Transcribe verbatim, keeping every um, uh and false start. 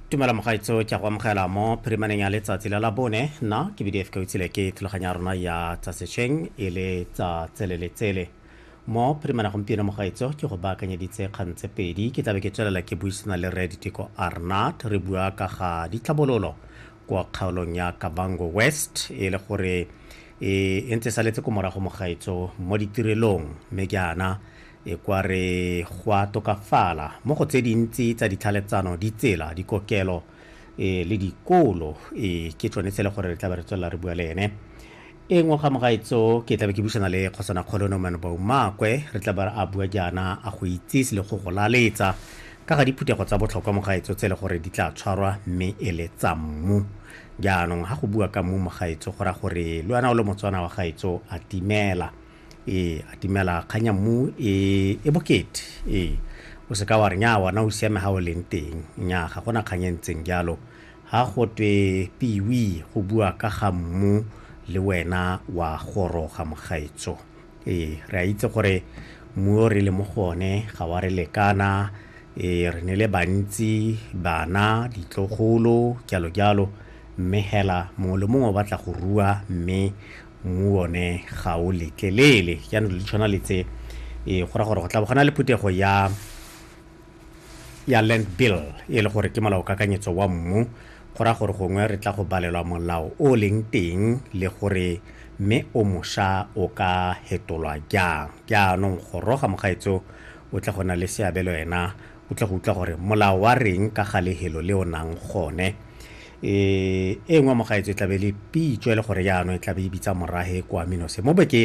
Tumela mogaitso tša go amogela mo phirimaneng ya letsatsi la labone nna ke B D F ka utsile ke thulaganya rona ya tsa setšheng e le tsa tseleletsele mo phirimana gompieno mogaitso ke go baakanyeditse kgang tse pedi ke tlabe ke tswelela ke buisana le Rre Diteko Arnott re bua ka ga ditlhabololo kwa kgaolong ya Kavango West e le gore e ntse saletse ko morago mogaitso mo ditirelong mme ke ana e kwa re go a tokafala mo go tse dintsi tsa ditlhaletsano ditsela dikokelo e le dikolo e ke tsone tse le gore re tla ba re tswelela re bua le ene e ngwe ga mogaitso ke tlabe ke buisana le Kgosana Kgolonoman Baumakwe re tla ba a bua jaana a go itsise le go go laletsa ka ga diphuthego tsa botlhokwa mogaitso tse le gore di tla tshwarwa mme e le tsa mmu jaanong ga go bua ka mmu mogaitso go ra gore le wena o le motswana wa gaitso a timela e atimela kganya mmu e e bokete e o se ka wa re nya wana o siame ha o leng teng nya ga gona kganyentseng jalo ha go twe piwi go bua ka ga mmu le wena wa goroga mogaitso e re a itse gore mmu re le mo gone ga wa re lekana e re ne le bantsi bana ditlogolo jalo jalo mme hela mo le mongwe batla go rua mme mmu one ga o letlelele jaanong le tshwana le tse e go ra gore go tla bogana le phuthego ya ya land bill e le gore ke molao kakanyetso wa mmu go ra gore gongwe re tla go balelwa molao o leng teng le gore mme o moša o ka hetolwa jang jaanong go roga mogaitso o tla gona le seabelo ena o tla go utlwa gore molao wa reng ka galehelo le o nang gone e e ngwe mogaitso e tlabe le pitso e le gore jaanong e tlabe e bitsa morahe kwa minose mo beke